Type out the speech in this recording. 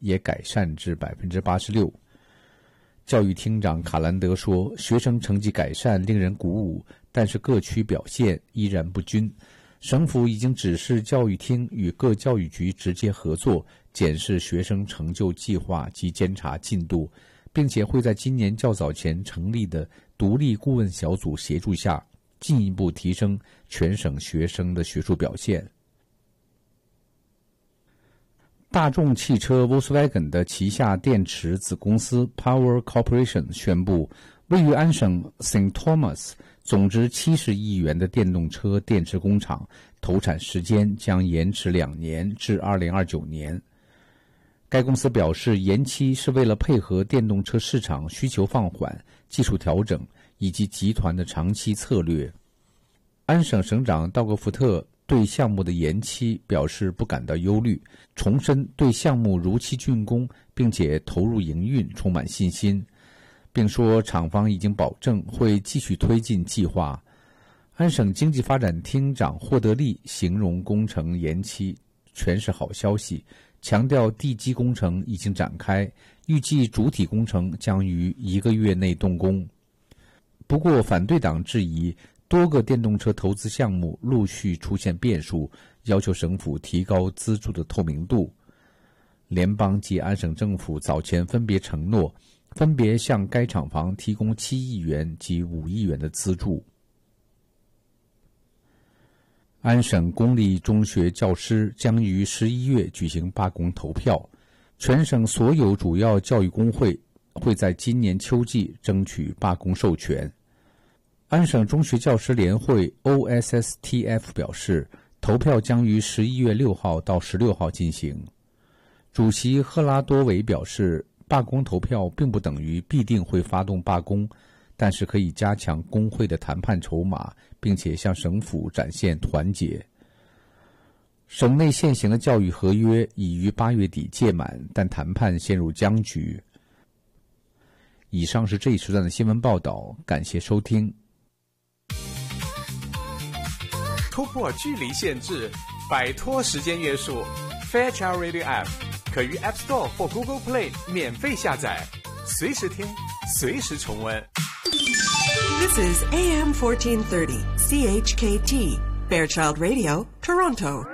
也改善至 86%。教育厅长卡兰德说，学生成绩改善令人鼓舞，但是各区表现依然不均。省府已经指示教育厅与各教育局直接合作，检视学生成就计划及监察进度，并且会在今年较早前成立的独立顾问小组协助下，进一步提升全省学生的学术表现。大众汽车 Volkswagen 的旗下电池子公司 Power Corporation 宣布，位于安省 St. Thomas 总值70亿元的电动车电池工厂投产时间将延迟2年至2029年。该公司表示，延期是为了配合电动车市场需求放缓、技术调整以及集团的长期策略。安省省长道格福特对项目的延期表示不感到忧虑，重申对项目如期竣工并且投入营运充满信心，并说厂方已经保证会继续推进计划。安省经济发展厅长霍德利形容工程延期全是好消息，强调地基工程已经展开，预计主体工程将于1个月内动工。不过反对党质疑多个电动车投资项目陆续出现变数，要求省府提高资助的透明度。联邦及安省政府早前分别承诺，分别向该厂房提供7亿元及5亿元的资助。安省公立中学教师将于11月举行罢工投票，全省所有主要教育工会会在今年秋季争取罢工授权。安省中学教师联会 OSSTF 表示，投票将于11月6号到16号进行。主席赫拉多维表示，罢工投票并不等于必定会发动罢工，但是可以加强工会的谈判筹码，并且向省府展现团结。省内现行的教育合约已于8月底届满，但谈判陷入僵局。以上是这一时段的新闻报道，感谢收听。 突破距离限制，摆脱时间约束 Fairchild Radio App 可于 App Store 或 Google Play 免费下载，随时听，随时重温。 This is AM 1430 CHKT Fairchild Radio, Toronto.